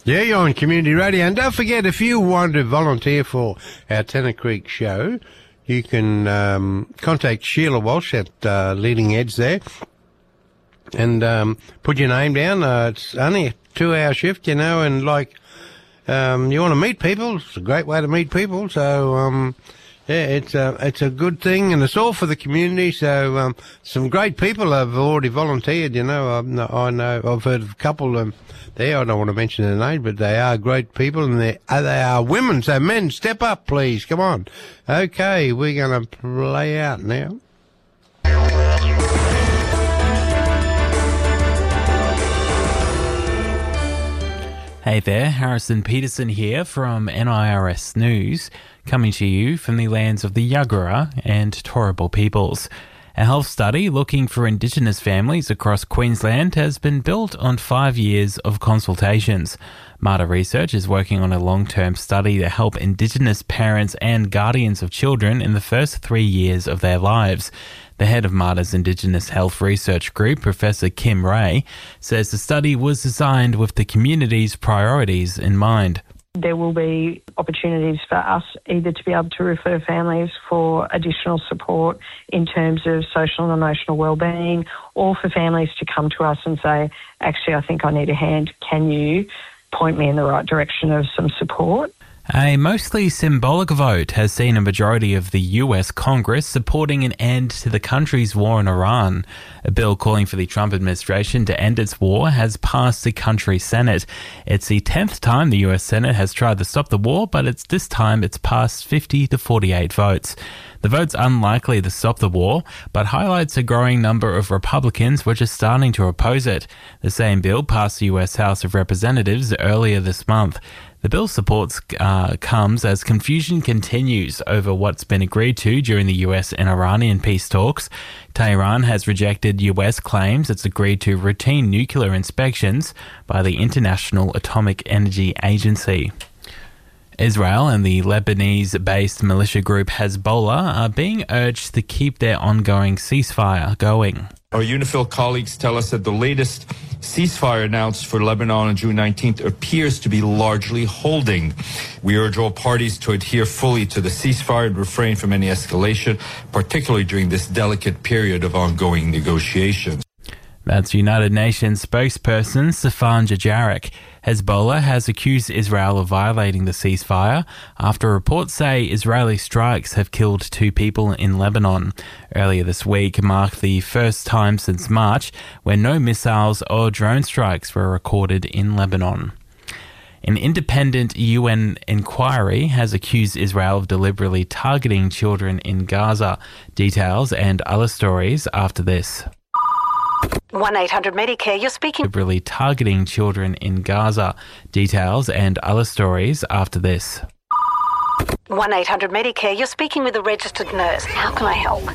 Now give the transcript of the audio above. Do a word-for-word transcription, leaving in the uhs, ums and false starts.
Yeah, you're on Community Radio. And don't forget, if you want to volunteer for our Tennant Creek show, you can um, contact Sheila Walsh at uh, Leading Edge there and um, put your name down. Uh, it's only a two-hour shift, you know, and, like, um, you want to meet people. It's a great way to meet people. So, um, yeah, it's a, it's a good thing, and it's all for the community. So um, some great people have already volunteered, you know. I, I know I've heard of a couple um, there. I don't want to mention their name, but they are great people, and they, uh, they are women. So men, step up, please. Come on. Okay, we're going to play out now. Hey there, Harrison Peterson here from N I R S News, coming to you from the lands of the Yagara and Turrbal peoples. A health study looking for Indigenous families across Queensland has been built on five years of consultations. Marta Research is working on a long-term study to help Indigenous parents and guardians of children in the first three years of their lives. The head of Marta's Indigenous Health Research Group, Professor Kim Ray, says the study was designed with the community's priorities in mind. There will be opportunities for us either to be able to refer families for additional support in terms of social and emotional wellbeing, or for families to come to us and say, actually, I think I need a hand. Can you point me in the right direction of some support? A mostly symbolic vote has seen a majority of the U S Congress supporting an end to the country's war in Iran. A bill calling for the Trump administration to end its war has passed the country's Senate. It's the tenth time the U S Senate has tried to stop the war, but it's this time it's passed fifty to forty-eight votes. The vote's unlikely to stop the war, but highlights a growing number of Republicans which are starting to oppose it. The same bill passed the U S House of Representatives earlier this month. The bill's support uh, comes as confusion continues over what's been agreed to during the U S and Iranian peace talks. Tehran has rejected U S claims it's agreed to routine nuclear inspections by the International Atomic Energy Agency. Israel and the Lebanese-based militia group Hezbollah are being urged to keep their ongoing ceasefire going. Our UNIFIL colleagues tell us that the latest ceasefire announced for Lebanon on June nineteenth appears to be largely holding. We urge all parties to adhere fully to the ceasefire and refrain from any escalation, particularly during this delicate period of ongoing negotiations. That's United Nations spokesperson Stefan Dujarric. Hezbollah has accused Israel of violating the ceasefire after reports say Israeli strikes have killed two people in Lebanon. Earlier this week marked the first time since March when no missiles or drone strikes were recorded in Lebanon. An independent U N inquiry has accused Israel of deliberately targeting children in Gaza. Details and other stories after this. one eight hundred Medicare, you're speaking... Deliberately targeting children in Gaza. Details and other stories after this. one eight hundred Medicare, you're speaking with a registered nurse. How can I help?